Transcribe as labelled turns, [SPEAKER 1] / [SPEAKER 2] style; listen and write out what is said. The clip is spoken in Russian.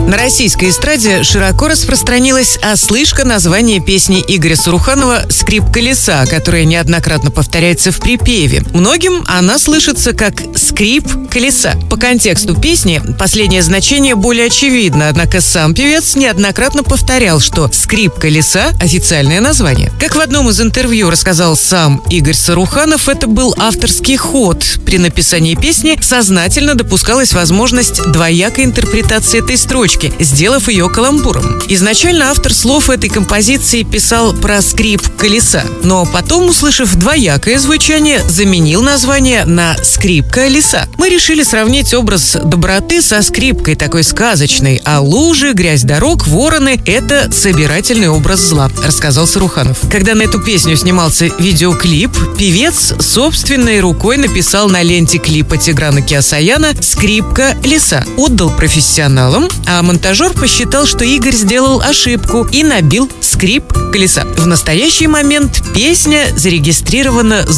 [SPEAKER 1] На российской эстраде широко распространилась ослышка названия песни Игоря Саруханова «Скрип колеса», которая неоднократно повторяется в припеве. Многим она слышится как «скрип колеса». По контексту песни последнее значение более очевидно, однако сам певец неоднократно повторял, что «скрип колеса» — официальное название. Как в одном из интервью рассказал сам Игорь Саруханов, это был авторский ход. При написании песни сознательно допускалась возможность двоякой интерпретации этой строчки, сделав ее каламбуром. Изначально автор слов этой композиции писал про скрип колеса, но потом, услышав двоякое звучание, заменил название на скрипка леса. Мы решили сравнить образ доброты со скрипкой, такой сказочной, а лужи, грязь дорог, вороны — это собирательный образ зла, рассказал Саруханов. Когда на эту песню снимался видеоклип, певец собственной рукой написал на ленте клипа Тиграна Кеосаяна «Скрипка леса», отдал профессионалам, а монтажер посчитал, что Игорь сделал ошибку и набил «скрип колеса». В настоящий момент песня зарегистрирована с